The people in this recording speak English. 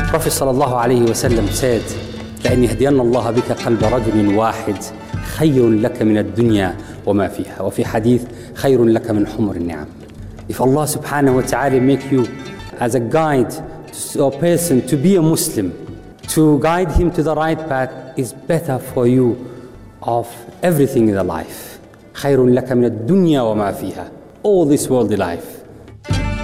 Prophet sallallahu alayhi wa sallam said, لأن يهدين الله بك قلب رجل واحد خير لك من الدنيا وما فيها. وفي حديث خير لك من حمر النعم. If Allah subhanahu wa ta'ala make you as a guide to a person to be a Muslim, to guide him to the right path is better for you of everything in the life. خير لك من الدنيا وما فيها. All this worldly life.